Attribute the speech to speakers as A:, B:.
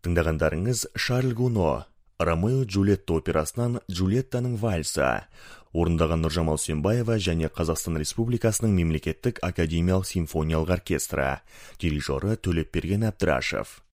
A: Тыңдағандарыңыз Шарль Гуно, Ромео Джульетта операсынан Джульеттаның вальсы. Орындаған Нұржамал Сүйінбаева және Қазақстан Республикасының мемлекеттік академиялық симфониялық оркестрі. Дирижері Төлепберген Әбдірашев.